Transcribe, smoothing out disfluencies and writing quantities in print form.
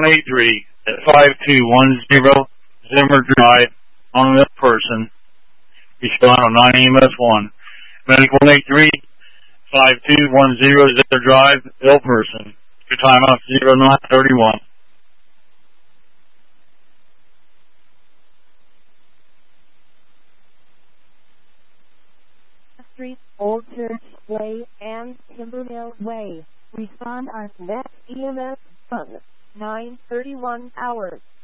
183 at 5210 Zimmer Drive, on that person. Respond on 9 EMS1. Medic 183 5210 Zimmer Drive, ill person. Your timeout 0931. Street, Old Church Way, and Timbermill Way. Respond on next EMS Fund, 9:31 hours.